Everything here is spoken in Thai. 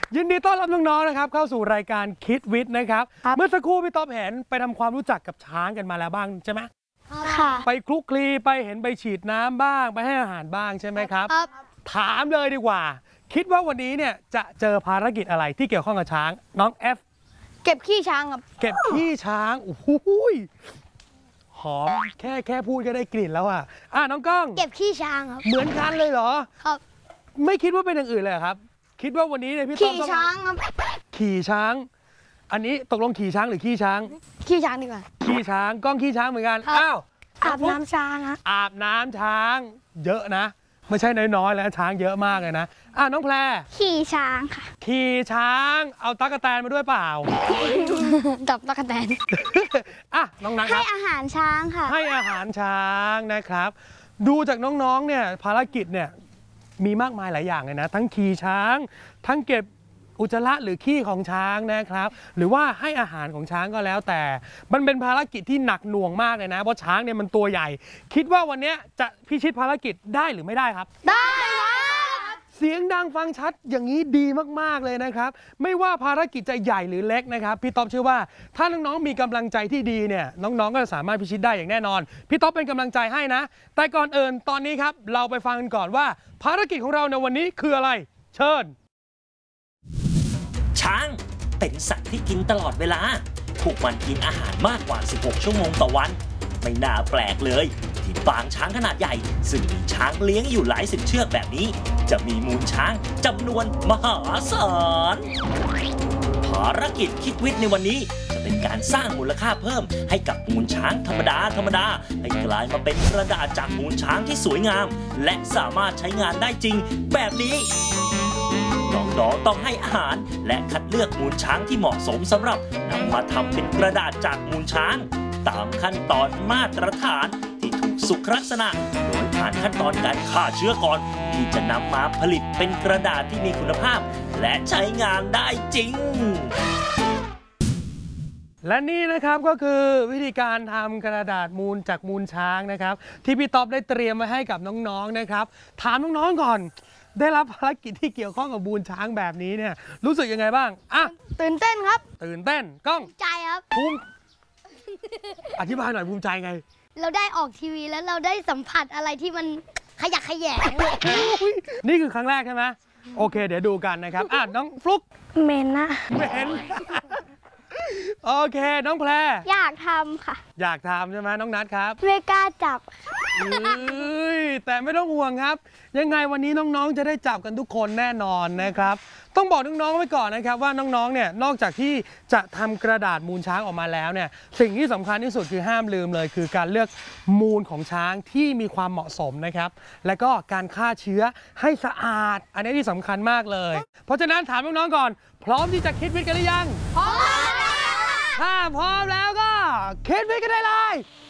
ยินดีต้อนรับน้องๆนะครับเข้าสู่รายการคิดวิทย์นะครับเมื่อสักครู่พี่ต๊อบเห็นไปทำความรู้จักกับช้างกันมาแล้วบ้างใช่ไหมค่ะไปคลุกคลีไปเห็นไปฉีดน้ำบ้างไปให้อาหารบ้างใช่ไหมครับถามเลยดีกว่าคิดว่าวันนี้เนี่ยจะเจอภารกิจอะไรที่เกี่ยวข้องกับช้างน้อง F เก็บขี้ช้างครับเก็บขี้ช้างโอ้โหหอมแค่พูดก็ได้กลิ่นแล้วอ่ะน้องก้องเก็บขี้ช้างครับเหมือนกันเลยเหรอครับไม่คิดว่าเป็นอย่างอื่นเลยครับคิดว่าวันนี้เนี่ยพี่ต้อมขี่ช้างครับขี่ช้างอันนี้ตกลงขี่ช้างหรือขี้ช้างขี้ช้างดีกว่าขี้ช้างก้องขี้ช้างเหมือนกันอาบน้ำช้างฮะอาบน้ำช้างเยอะนะไม่ใช่น้อยๆแล้วช้างเยอะมากเลยนะน้องแพรขี่ช้างค่ะขี่ช้างเอาตั๊กแตนมาด้วยเปล่าจับตั๊กแตนน้องนัทให้อาหารช้างค่ะให้อาหารช้างนะครับดูจากน้องๆเนี่ยภารกิจเนี่ยมีมากมายหลายอย่างเลยนะทั้งขี่ช้างทั้งเก็บอุจจาระหรือขี้ของช้างนะครับหรือว่าให้อาหารของช้างก็แล้วแต่มันเป็นภารกิจที่หนักหน่วงมากเลยนะเพราะช้างเนี่ยมันตัวใหญ่คิดว่าวันนี้จะพิชิตภารกิจได้หรือไม่ได้ครับได้เสียงดังฟังชัดอย่างนี้ดีมากๆเลยนะครับไม่ว่าภารกิจจะใหญ่หรือเล็กนะครับพี่ต๊อบเชื่อว่าถ้าน้องๆมีกำลังใจที่ดีเนี่ยน้องๆก็จะสามารถพิชิตได้อย่างแน่นอนพี่ต๊อบเป็นกำลังใจให้นะแต่ก่อนอื่นตอนนี้ครับเราไปฟังกันก่อนว่าภารกิจของเราในวันนี้คืออะไรเชิญช้างเป็นสัตว์ที่กินตลอดเวลาพวกมันกินอาหารมากกว่า16ชั่วโมงต่อวันไม่น่าแปลกเลยที่บางช้างขนาดใหญ่ซึ่งมีช้างเลี้ยงอยู่หลายสิบเชือกแบบนี้จะมีมูลช้างจำนวนมหาศาลภารกิจคิดวิทย์ในวันนี้จะเป็นการสร้างมูลค่าเพิ่มให้กับมูลช้างธรรมดาให้กลายมาเป็นกระดาษจากมูลช้างที่สวยงามและสามารถใช้งานได้จริงแบบนี้น้องๆต้องให้อาหารและคัดเลือกมูลช้างที่เหมาะสมสำหรับนำมาทำเป็นกระดาษจากมูลช้างตามขั้นตอนมาตรฐานที่ถูกสุขลักษณะโดยผ่านขั้นตอนการฆ่าเชื้อก่อนที่จะนำมาผลิตเป็นกระดาษที่มีคุณภาพและใช้งานได้จริงและนี่นะครับก็คือวิธีการทำกระดาษมูลจากมูลช้างนะครับที่พี่ต๊อบได้เตรียมไว้ให้กับน้องๆนะครับถามน้องๆก่อนได้รับภารกิจที่เกี่ยวข้องกับมูลช้างแบบนี้เนี่ยรู้สึกยังไงบ้างตื่นเต้นครับตื่นเต้นก้องใจครับภูมิอธิบายหน่อยภูมิใจไงเราได้ออกทีวีแล้วเราได้สัมผัสอะไรที่มันขยักขยแยงนี่คือครั้งแรกใช่ไหมโอเคเดี๋ยวดูกันนะครับน้องฟลุ๊กเมนนะเมนโอเคน้องแพรอยากทำค่ะอยากทำใช่ไหมน้องนัทครับไม่กล้าจับแต่ไม่ต้องห่วงครับยังไงวันนี้น้องๆจะได้จับกันทุกคนแน่นอนนะครับต้องบอกน้องๆไว้ก่อนนะครับว่าน้องๆเนี่ยนอกจากที่จะทำกระดาษมูลช้างออกมาแล้วเนี่ยสิ่งที่สำคัญที่สุดคือห้ามลืมเลยคือการเลือกมูลของช้างที่มีความเหมาะสมนะครับและก็การฆ่าเชื้อให้สะอาดอันนี้ที่สำคัญมากเลยเพราะฉะนั้นถามน้องๆก่อนพร้อมที่จะคิดวิทย์กันหรือยังพร้อมถ้าพร้อมแล้วก็คิดวิทย์กันได้เลย